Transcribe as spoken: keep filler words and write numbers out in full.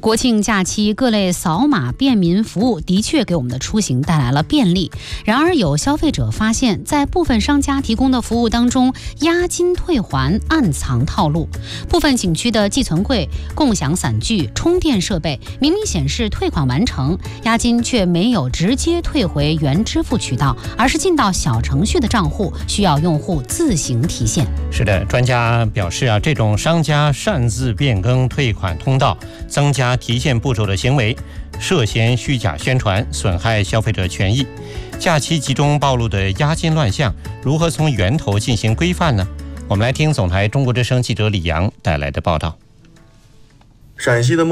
国庆假期各类扫码便民服务的确给我们的出行带来了便利，然而有消费者发现，在部分商家提供的服务当中，押金退还暗藏套路。部分景区的寄存柜、共享伞具、充电设备明明显示退款完成，押金却没有直接退回原支付渠道，而是进到小程序的账户，需要用户自行提现。 是的，专家表示啊，这种商家擅自变更退款通道、增加提现步骤的行为，涉嫌虚假宣传，损害消费者权益。假期集中暴露的押金乱象，如何从源头进行规范呢？我们来听总台中国之声记者李阳带来的报道。 陕西的